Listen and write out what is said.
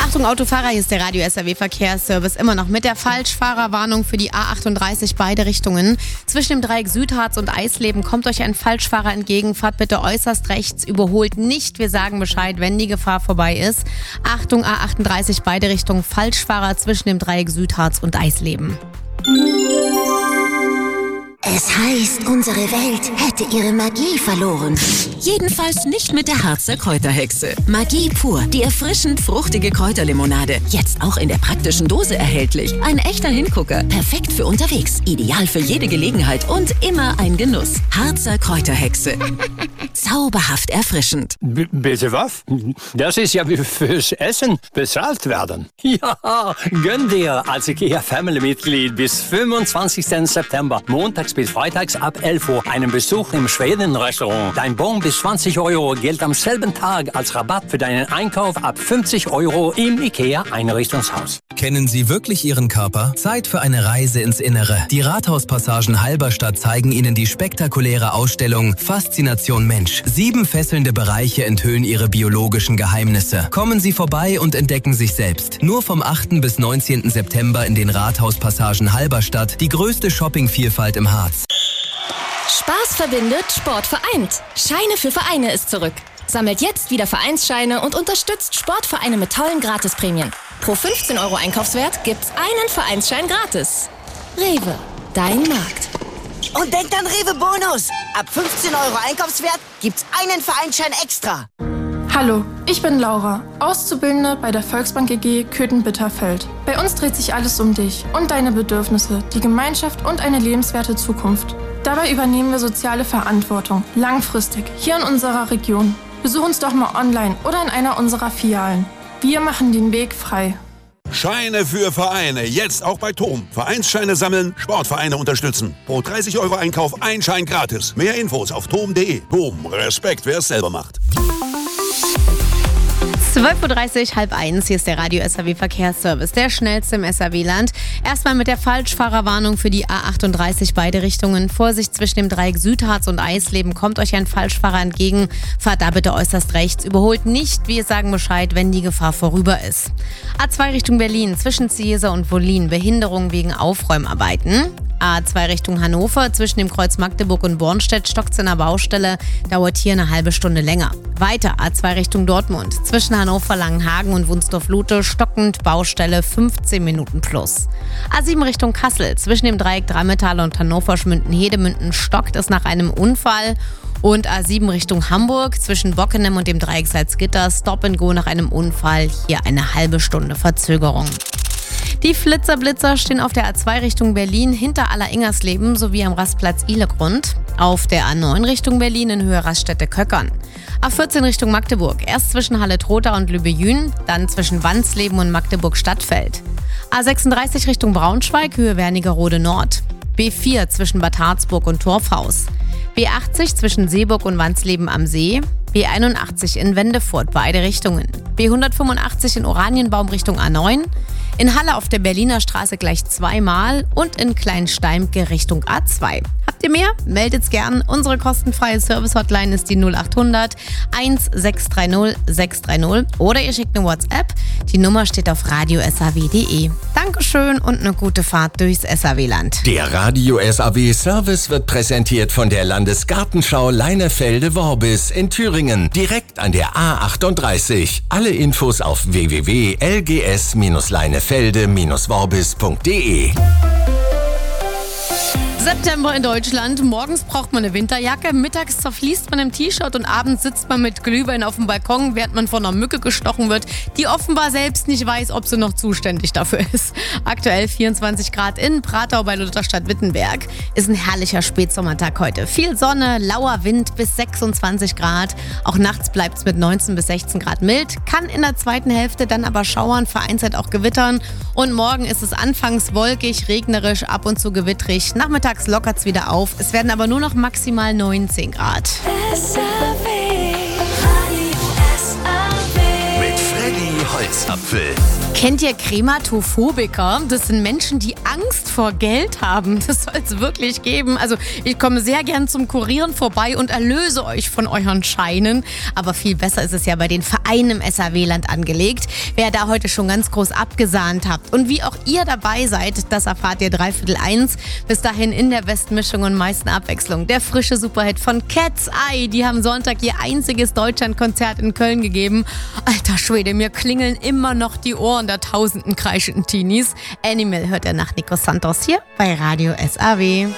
Achtung Autofahrer, hier ist der Radio SAW Verkehrsservice immer noch mit der Falschfahrerwarnung für die A38 beide Richtungen. Zwischen dem Dreieck Südharz und Eisleben kommt euch ein Falschfahrer entgegen. Fahrt bitte äußerst rechts, überholt nicht. Wir sagen Bescheid, wenn die Gefahr vorbei ist. Achtung A38 beide Richtungen, Falschfahrer zwischen dem Dreieck Südharz und Eisleben. Es heißt, unsere Welt hätte ihre Magie verloren. Jedenfalls nicht mit der Harzer Kräuterhexe. Magie pur, die erfrischend fruchtige Kräuterlimonade. Jetzt auch in der praktischen Dose erhältlich. Ein echter Hingucker. Perfekt für unterwegs. Ideal für jede Gelegenheit und immer ein Genuss. Harzer Kräuterhexe. Zauberhaft erfrischend. Bitte was? Das ist ja wie fürs Essen bezahlt werden. Ja, gönn dir als IKEA-Family-Mitglied bis 25. September, montags bis freitags ab 11 Uhr, einen Besuch im Schweden-Restaurant. Dein Bon bis 20 Euro gilt am selben Tag als Rabatt für deinen Einkauf ab 50 Euro im IKEA-Einrichtungshaus. Kennen Sie wirklich Ihren Körper? Zeit für eine Reise ins Innere. Die Rathauspassagen Halberstadt zeigen Ihnen die spektakuläre Ausstellung Faszination Mensch. 7 fesselnde Bereiche enthüllen Ihre biologischen Geheimnisse. Kommen Sie vorbei und entdecken sich selbst. Nur vom 8. bis 19. September in den Rathauspassagen Halberstadt, die größte Shoppingvielfalt im Harz. Spaß verbindet, Sport vereint. Scheine für Vereine ist zurück. Sammelt jetzt wieder Vereinsscheine und unterstützt Sportvereine mit tollen Gratisprämien. Pro 15 Euro Einkaufswert gibt's einen Vereinsschein gratis. Rewe, dein Markt. Und denkt an Rewe Bonus. Ab 15 Euro Einkaufswert gibt's einen Vereinsschein extra. Hallo, ich bin Laura, Auszubildende bei der Volksbank EG Köthen-Bitterfeld. Bei uns dreht sich alles um dich und deine Bedürfnisse, die Gemeinschaft und eine lebenswerte Zukunft. Dabei übernehmen wir soziale Verantwortung, langfristig, hier in unserer Region. Besuch uns doch mal online oder in einer unserer Filialen. Wir machen den Weg frei. Scheine für Vereine, jetzt auch bei TOM. Vereinsscheine sammeln, Sportvereine unterstützen. Pro 30 Euro Einkauf ein Schein gratis. Mehr Infos auf tom.de. TOM, Respekt, wer es selber macht. 12.30 Uhr, halb eins. Hier ist der Radio SAW Verkehrsservice, der schnellste im SAW-Land. Erstmal mit der Falschfahrerwarnung für die A38 beide Richtungen. Vorsicht zwischen dem Dreieck Südharz und Eisleben. Kommt euch ein Falschfahrer entgegen. Fahrt da bitte äußerst rechts. Überholt nicht. Wir sagen Bescheid, wenn die Gefahr vorüber ist. A2 Richtung Berlin zwischen Ziese und Wollin. Behinderung wegen Aufräumarbeiten. A2 Richtung Hannover, zwischen dem Kreuz Magdeburg und Bornstedt stockt's in der Baustelle, dauert hier eine halbe Stunde länger. Weiter A2 Richtung Dortmund, zwischen Hannover, Langenhagen und Wunsdorf-Lute stockend, Baustelle 15 Minuten plus. A7 Richtung Kassel, zwischen dem Dreieck Dreimetall und Hannover-Schmünden-Hedemünden stockt es nach einem Unfall. Und A7 Richtung Hamburg, zwischen Bockenem und dem Dreieck Salzgitter, Stop and Go nach einem Unfall, hier eine halbe Stunde Verzögerung. Die Flitzer-Blitzer stehen auf der A2 Richtung Berlin hinter Aller-Ingersleben sowie am Rastplatz Ihlegrund. Auf der A9 Richtung Berlin in Höhe Raststätte-Köckern. A14 Richtung Magdeburg, erst zwischen Halle-Trotha und Lübejün, dann zwischen Wansleben und Magdeburg-Stadtfeld. A36 Richtung Braunschweig, Höhe Wernigerode Nord. B4 zwischen Bad Harzburg und Torfhaus. B80 zwischen Seeburg und Wansleben am See. B81 in Wendefurt, beide Richtungen. B185 in Oranienbaum Richtung A9. In Halle auf der Berliner Straße gleich zweimal und in Kleinsteimke Richtung A2. Habt ihr mehr? Meldet's gern. Unsere kostenfreie Service-Hotline ist die 0800 1630 630 oder ihr schickt eine WhatsApp. Die Nummer steht auf radiosaw.de. Dankeschön und eine gute Fahrt durchs SAW-Land. Der Radio SAW Service wird präsentiert von der Landesgartenschau Leinefelde-Worbis in Thüringen, direkt an der A38. Alle Infos auf www.lgs-leinefelde-worbis.de. September in Deutschland. Morgens braucht man eine Winterjacke, mittags zerfließt man im T-Shirt und abends sitzt man mit Glühwein auf dem Balkon, während man von einer Mücke gestochen wird, die offenbar selbst nicht weiß, ob sie noch zuständig dafür ist. Aktuell 24 Grad in Pratau bei Lutherstadt-Wittenberg. Ist ein herrlicher Spätsommertag heute. Viel Sonne, lauer Wind bis 26 Grad. Auch nachts bleibt es mit 19 bis 16 Grad mild. Kann in der zweiten Hälfte dann aber schauern, vereinzelt auch gewittern. Und morgen ist es anfangs wolkig, regnerisch, ab und zu gewittrig. Nachmittags lockert's wieder auf. Es werden aber nur noch maximal 19 Grad. Mit Freddy Holz. Adamsapfel. Kennt ihr Krematophobiker? Das sind Menschen, die Angst vor Geld haben. Das soll es wirklich geben. Also ich komme sehr gern zum Kurieren vorbei und erlöse euch von euren Scheinen. Aber viel besser ist es ja bei den Vereinen im SAW-Land angelegt. Wer da heute schon ganz groß abgesahnt habt und wie auch ihr dabei seid, das erfahrt ihr 1:15. Bis dahin in der besten Mischung und meisten Abwechslung. Der frische Superhit von Cat's Eye. Die haben Sonntag ihr einziges Deutschlandkonzert in Köln gegeben. Alter Schwede, mir klingeln immer noch die Ohren der tausenden kreischenden Teenies. Animal hört er nach Nico Santos hier bei Radio SAW.